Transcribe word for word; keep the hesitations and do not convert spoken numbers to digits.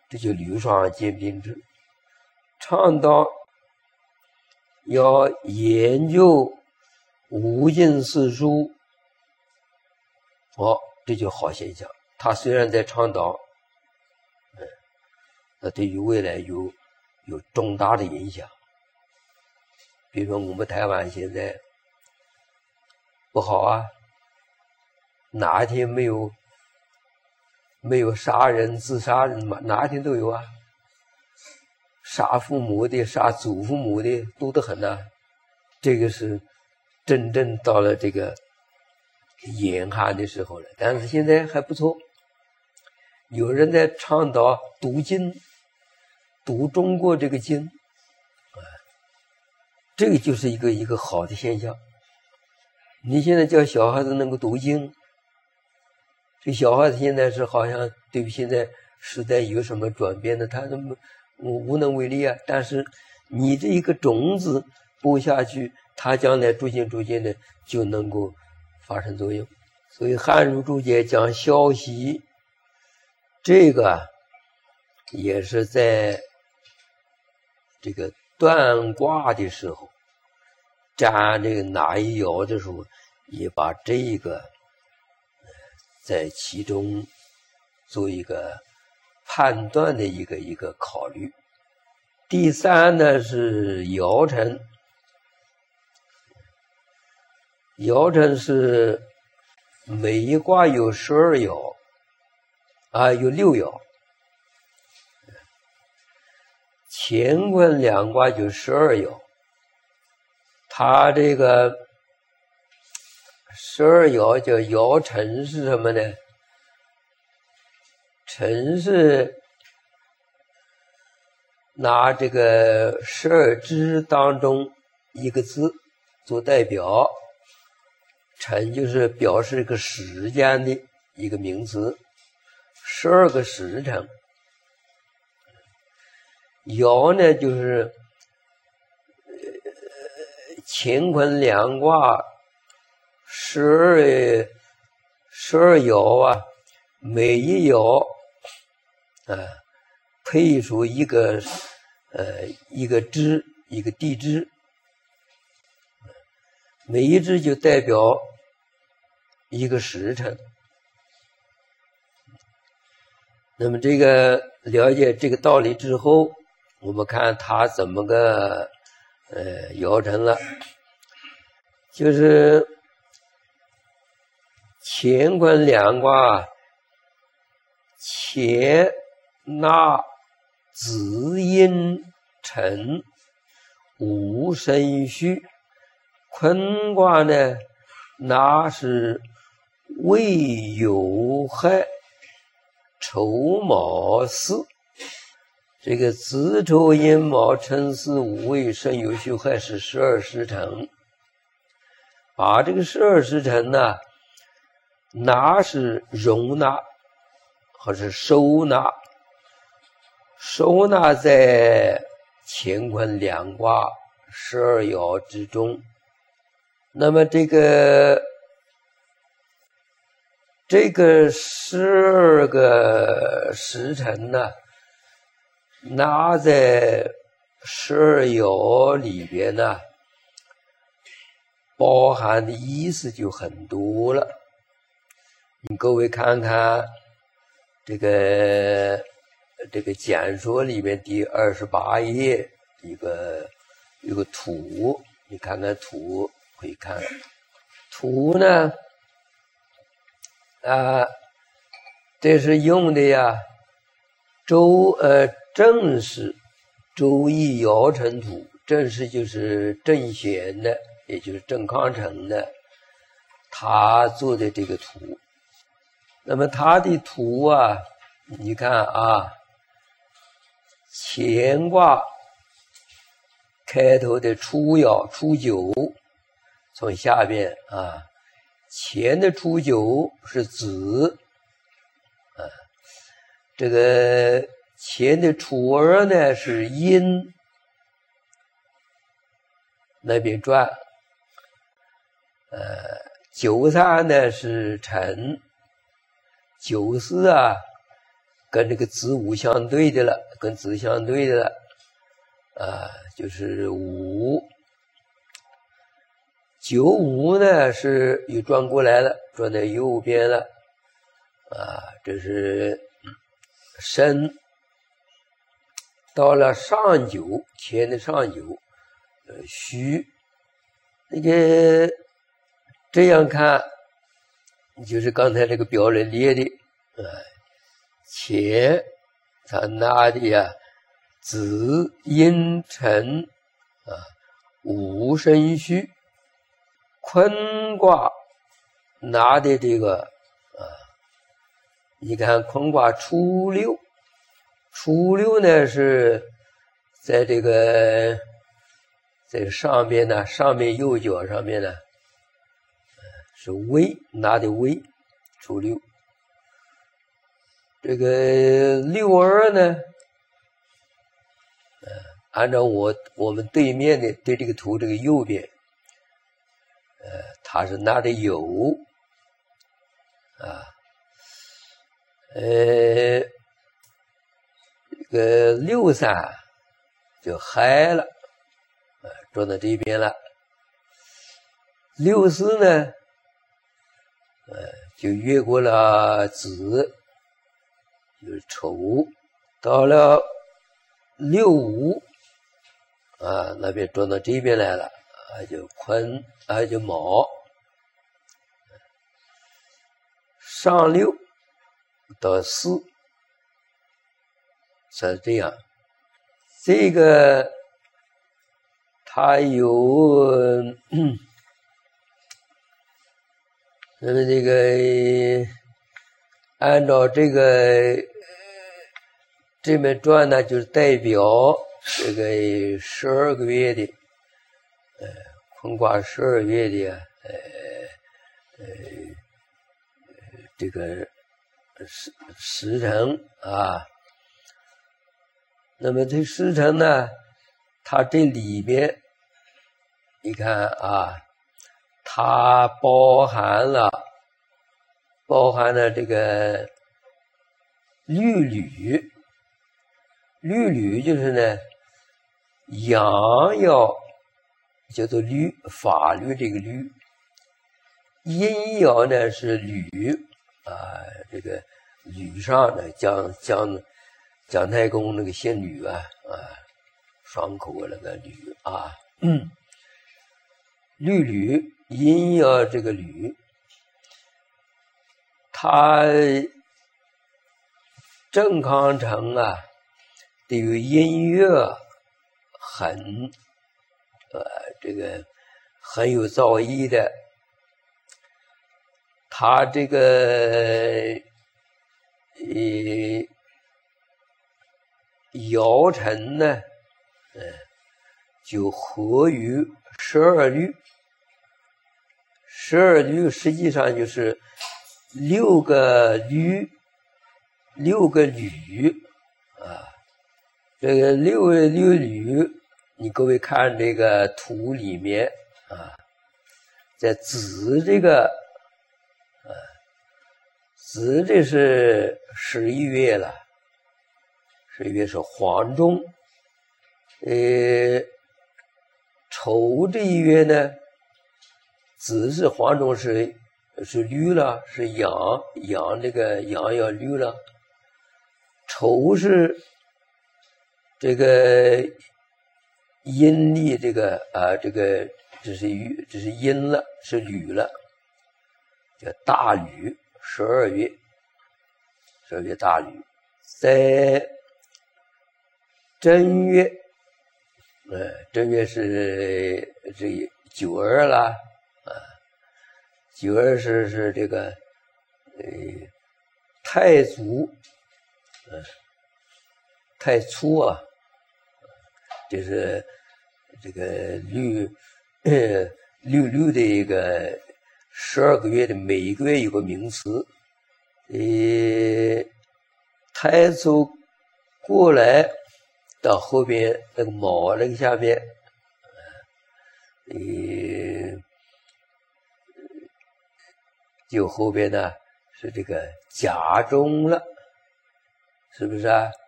这就履霜兼并之。倡导要研究五经四书，哦，这就好现象。他虽然在倡导，嗯，那对于未来有有重大的影响。比如说我们台湾现在不好啊，哪一天没有没有杀人自杀人嘛？哪一天都有啊，杀父母的、杀祖父母的多得很呐、啊。这个是真正到了这个严寒的时候了，但是现在还不错。有人在倡导读经，读中国这个经，啊，这个就是一个一个好的现象。你现在叫小孩子能够读经，这小孩子现在是好像对于现在时代有什么转变的，他无无能为力啊。但是你这一个种子播下去，它将来逐渐逐渐的就能够发生作用。所以汉儒注解讲消息，这个也是在这个断卦的时候，占这个哪一爻的时候，也把这个在其中做一个判断的一个一个考虑。第三呢是爻辰，爻辰是每一卦有十二爻啊，有六爻，乾坤两卦就十二爻。它这个十二爻叫爻辰是什么呢？辰是拿这个十二支当中一个字做代表，辰就是表示一个时间的一个名词，十二个时辰。爻呢就是乾坤两卦十二十二爻啊，每一爻啊配出一个呃一个支，一个地支，每一支就代表一个时辰。那么这个了解这个道理之后，我们看它怎么个呃爻辰了，就是乾坤两卦，乾纳子阴辰午申戌，坤卦呢纳是未酉亥丑卯巳。这个子丑寅卯辰巳午未申酉戌亥是十二时辰，把这个十二时辰呢，纳是容纳或是收纳，收纳在乾坤两卦十二爻之中。那么这个这个十二个时辰呢，纳在十二爻里边呢，包含的意思就很多了。你各位看看这个这个简说里面第二十八页一个有个图，你看看图可以看。图呢啊，这是用的呀周呃正是周易爻辰图，正是就是郑玄的，也就是郑康成的，他做的这个图。那么他的图啊，你看啊，乾卦开头的初爻初九，从下边啊，乾的初九是子啊，这个乾的初二呢是阴，那边转，呃，九三呢是辰，九四啊跟这个子午相对的了，跟子相对的了，啊，就是午。九五呢是又转过来了，转到右边了，啊，这是申。到了上九，前的上九，呃，戌，那个这样看，就是刚才这个表里列的，啊，前他拿的呀，子寅辰啊，午申戌，坤卦拿的这个啊，你看坤卦初六。初六呢是在这个在上边呢，上面右脚上面呢是微，拿的微，初六。这个六二呢，呃，按照我我们对面的对这个图这个右边，呃，它是拿的酉啊，呃。这个六三就亥了，呃，转到这边了。六四呢，呃，就越过了子，就是丑，到了六五，啊，那边转到这边来了，啊，就坤，啊，就卯，上六到四。是这样，这个它有，那么这个按照这个这面转呢，就是代表这个十二个月的，呃，坤卦十二月的，呃呃这个时时辰啊。那么这时辰呢，它这里边你看啊，它包含了包含了这个律吕，律吕就是呢阳爻叫做律，法律这个律，阴爻呢是履啊，这个履上的将将。姜太公那个姓吕啊，啊，双口那个吕啊，嗯，律吕阴爻这个吕，它正康城啊，对于音乐很，呃，这个很有造诣的，他这个，呃。爻辰呢，呃，就合于十二律。十二律实际上就是六个律，六个履啊。这个六个六履，你各位看这个图里面啊，在子这个，啊，子这是十一月了。十一月是黄中，呃，丑这一月呢，子是黄中是是绿了，是阳阳这个阳要绿了，丑是这个阴历这个啊这个这是雨这是阴了，是吕了，叫大吕，十二月，十二月大吕，在正月，呃，正月是这九二了啊，九二是是这个呃太祖，呃太初啊，就是这个绿呃绿绿的一个十二个月的每一个月有个名词，呃太祖过来。到后边那个卯那个下面，呃，就后边呢是这个甲中了， 是不是啊？